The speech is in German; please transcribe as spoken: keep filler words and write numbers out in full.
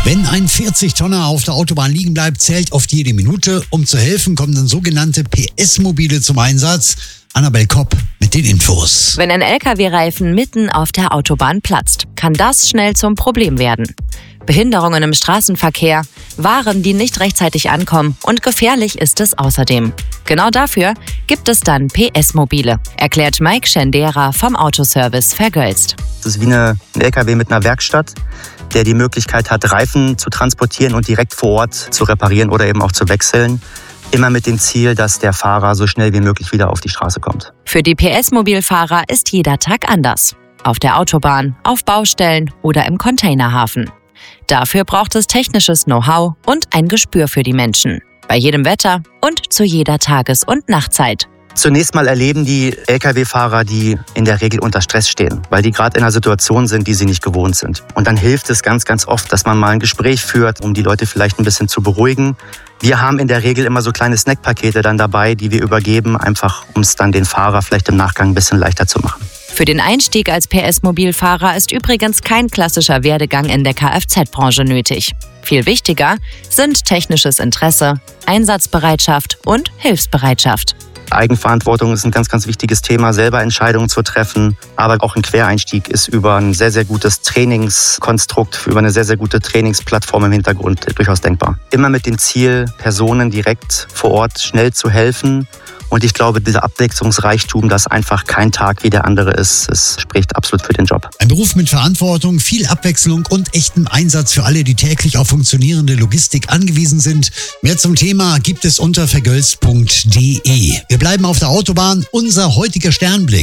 Wenn ein vierzig Tonner auf der Autobahn liegen bleibt, zählt oft jede Minute. Um zu helfen, kommen dann sogenannte P S-Mobile zum Einsatz. Annabel Kopp mit den Infos. Wenn ein L K W-Reifen mitten auf der Autobahn platzt, kann das schnell zum Problem werden. Behinderungen im Straßenverkehr, Waren, die nicht rechtzeitig ankommen und gefährlich ist es außerdem. Genau dafür gibt es dann P S-Mobile, erklärt Mike Schendera vom Autoservice Vergölst. Das ist wie eine, ein L K W mit einer Werkstatt, der die Möglichkeit hat, Reifen zu transportieren und direkt vor Ort zu reparieren oder eben auch zu wechseln. Immer mit dem Ziel, dass der Fahrer so schnell wie möglich wieder auf die Straße kommt. Für die P S-Mobilfahrer ist jeder Tag anders. Auf der Autobahn, auf Baustellen oder im Containerhafen. Dafür braucht es technisches Know-how und ein Gespür für die Menschen. Bei jedem Wetter und zu jeder Tages- und Nachtzeit. Zunächst mal erleben die L K W-Fahrer, die in der Regel unter Stress stehen, weil die gerade in einer Situation sind, die sie nicht gewohnt sind. Und dann hilft es ganz, ganz oft, dass man mal ein Gespräch führt, um die Leute vielleicht ein bisschen zu beruhigen. Wir haben in der Regel immer so kleine Snackpakete dann dabei, die wir übergeben, einfach um es dann den Fahrer vielleicht im Nachgang ein bisschen leichter zu machen. Für den Einstieg als P S-Mobilfahrer ist übrigens kein klassischer Werdegang in der Kfz-Branche nötig. Viel wichtiger sind technisches Interesse, Einsatzbereitschaft und Hilfsbereitschaft. Eigenverantwortung ist ein ganz, ganz wichtiges Thema, selber Entscheidungen zu treffen. Aber auch ein Quereinstieg ist über ein sehr, sehr gutes Trainingskonstrukt, über eine sehr, sehr gute Trainingsplattform im Hintergrund durchaus denkbar. Immer mit dem Ziel, Personen direkt vor Ort schnell zu helfen. Und ich glaube, dieser Abwechslungsreichtum, dass einfach kein Tag wie der andere ist, es spricht absolut für den Job. Ein Beruf mit Verantwortung, viel Abwechslung und echtem Einsatz für alle, die täglich auf funktionierende Logistik angewiesen sind. Mehr zum Thema gibt es unter vergölst punkt de. Wir bleiben auf der Autobahn. Unser heutiger Sternblick.